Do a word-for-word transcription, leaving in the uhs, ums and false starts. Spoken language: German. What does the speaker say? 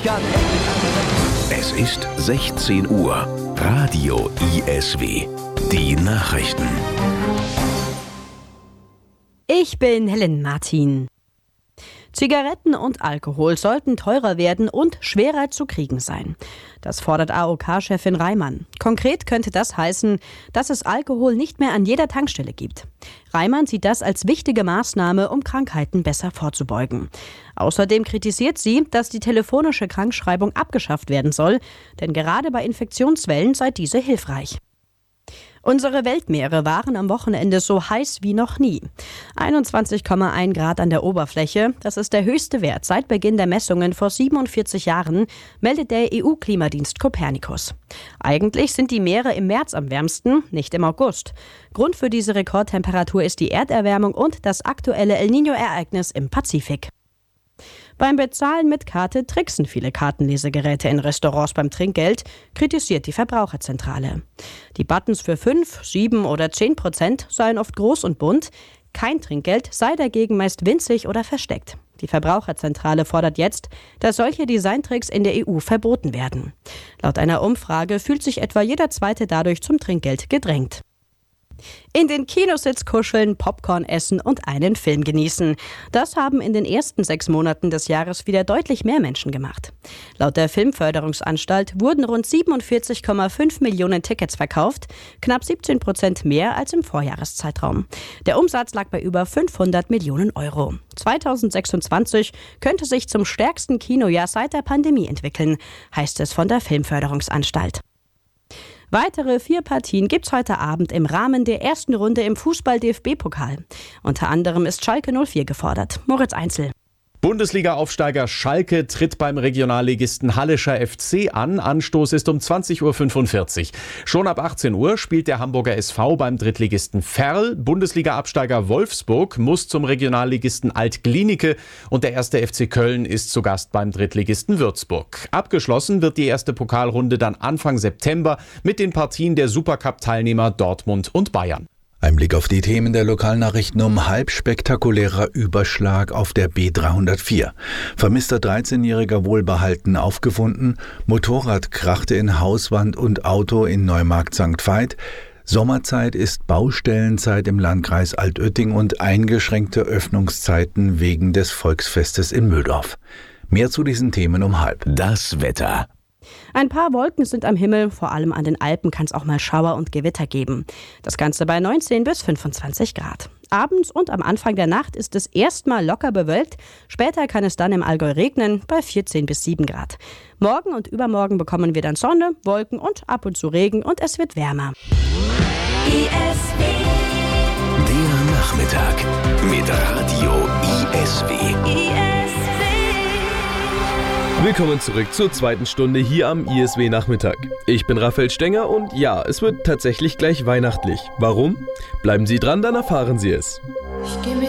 Es ist sechzehn Uhr. Radio I S W. Die Nachrichten. Ich bin Helen Martin. Zigaretten und Alkohol sollten teurer werden und schwerer zu kriegen sein. Das fordert A O K-Chefin Reimann. Konkret könnte das heißen, dass es Alkohol nicht mehr an jeder Tankstelle gibt. Reimann sieht das als wichtige Maßnahme, um Krankheiten besser vorzubeugen. Außerdem kritisiert sie, dass die telefonische Krankschreibung abgeschafft werden soll, denn gerade bei Infektionswellen sei diese hilfreich. Unsere Weltmeere waren am Wochenende so heiß wie noch nie. einundzwanzig Komma eins Grad an der Oberfläche, das ist der höchste Wert seit Beginn der Messungen vor siebenundvierzig Jahren, meldet der E U-Klimadienst Copernicus. Eigentlich sind die Meere im März am wärmsten, nicht im August. Grund für diese Rekordtemperatur ist die Erderwärmung und das aktuelle El Niño-Ereignis im Pazifik. Beim Bezahlen mit Karte tricksen viele Kartenlesegeräte in Restaurants beim Trinkgeld, kritisiert die Verbraucherzentrale. Die Buttons für fünf, sieben oder zehn Prozent seien oft groß und bunt. Kein Trinkgeld sei dagegen meist winzig oder versteckt. Die Verbraucherzentrale fordert jetzt, dass solche Designtricks in der E U verboten werden. Laut einer Umfrage fühlt sich etwa jeder Zweite dadurch zum Trinkgeld gedrängt. In den Kinositz kuscheln, Popcorn essen und einen Film genießen. Das haben in den ersten sechs Monaten des Jahres wieder deutlich mehr Menschen gemacht. Laut der Filmförderungsanstalt wurden rund siebenundvierzig Komma fünf Millionen Tickets verkauft, knapp siebzehn Prozent mehr als im Vorjahreszeitraum. Der Umsatz lag bei über fünfhundert Millionen Euro. zweitausendsechsundzwanzig könnte sich zum stärksten Kinojahr seit der Pandemie entwickeln, heißt es von der Filmförderungsanstalt. Weitere vier Partien gibt's heute Abend im Rahmen der ersten Runde im Fußball-D F B-Pokal. Unter anderem ist Schalke null vier gefordert. Moritz Einzel. Bundesliga-Aufsteiger Schalke tritt beim Regionalligisten Hallischer F C an. Anstoß ist um zwanzig Uhr fünfundvierzig. Schon ab achtzehn Uhr spielt der Hamburger S V beim Drittligisten Verl. Bundesliga-Absteiger Wolfsburg muss zum Regionalligisten Alt-Glienicke und der erste F C Köln ist zu Gast beim Drittligisten Würzburg. Abgeschlossen wird die erste Pokalrunde dann Anfang September mit den Partien der Supercup-Teilnehmer Dortmund und Bayern. Ein Blick auf die Themen der Lokalnachrichten um halb. Spektakulärer Überschlag auf der B dreihundertvier. Vermisster dreizehnjähriger wohlbehalten aufgefunden. Motorrad krachte in Hauswand und Auto in Neumarkt Sankt Veit. Sommerzeit ist Baustellenzeit im Landkreis Altötting und eingeschränkte Öffnungszeiten wegen des Volksfestes in Mühldorf. Mehr zu diesen Themen um halb. Das Wetter. Ein paar Wolken sind am Himmel, vor allem an den Alpen kann es auch mal Schauer und Gewitter geben. Das Ganze bei neunzehn bis fünfundzwanzig Grad. Abends und am Anfang der Nacht ist es erstmal locker bewölkt, später kann es dann im Allgäu regnen bei vierzehn bis sieben Grad. Morgen und übermorgen bekommen wir dann Sonne, Wolken und ab und zu Regen und es wird wärmer. I S W. Der Nachmittag mit Radio I S W. I S W. Willkommen zurück zur zweiten Stunde hier am I S W-Nachmittag. Ich bin Raphael Stenger und ja, es wird tatsächlich gleich weihnachtlich. Warum? Bleiben Sie dran, dann erfahren Sie es. Ich geh mit